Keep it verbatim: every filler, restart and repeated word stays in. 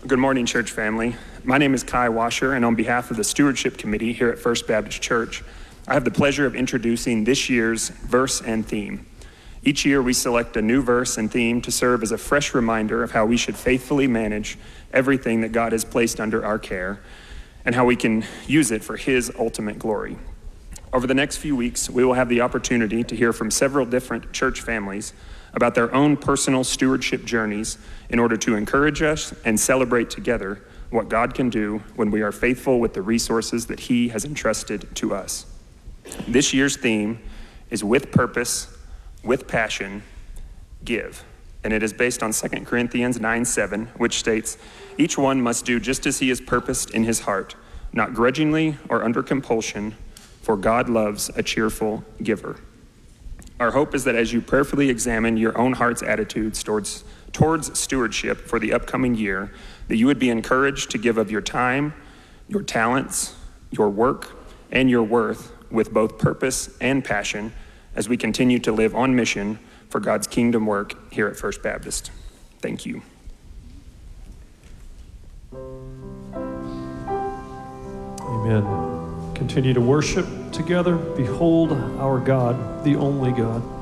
Good morning, church family. My name is Kai Washer, and on behalf of the Stewardship Committee here at First Baptist Church, I have the pleasure of introducing this year's verse and theme. Each year we select a new verse and theme to serve as a fresh reminder of how we should faithfully manage everything that God has placed under our care and how we can use it for His ultimate glory. Over the next few weeks, we will have the opportunity to hear from several different church families about their own personal stewardship journeys in order to encourage us and celebrate together what God can do when we are faithful with the resources that He has entrusted to us. This year's theme is with purpose, with passion, give. And it is based on Second Corinthians nine seven, which states, each one must do just as he has purposed in his heart, not grudgingly or under compulsion, for God loves a cheerful giver. Our hope is that as you prayerfully examine your own heart's attitudes towards, towards stewardship for the upcoming year, that you would be encouraged to give of your time, your talents, your work, and your worth with both purpose and passion as we continue to live on mission for God's kingdom work here at First Baptist. Thank you. Amen. Continue to worship together. Behold our God, the only God.